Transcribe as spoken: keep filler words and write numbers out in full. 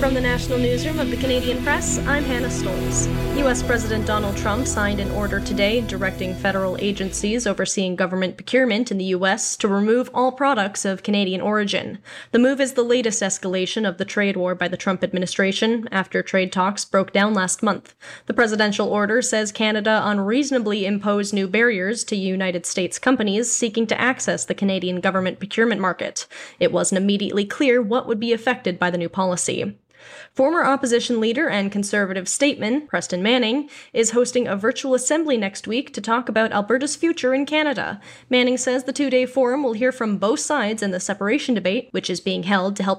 From the National Newsroom of the Canadian Press, I'm Hannah Stolz. U S President Donald Trump signed an order today directing federal agencies overseeing government procurement in the U S to remove all products of Canadian origin. The move is the latest escalation of the trade war by the Trump administration after trade talks broke down last month. The presidential order says Canada unreasonably imposed new barriers to United States companies seeking to access the Canadian government procurement market. It wasn't immediately clear what would be affected by the new policy. Former opposition leader and Conservative statesman Preston Manning is hosting a virtual assembly next week to talk about Alberta's future in Canada. Manning says the two-day forum will hear from both sides in the separation debate, which is being held to help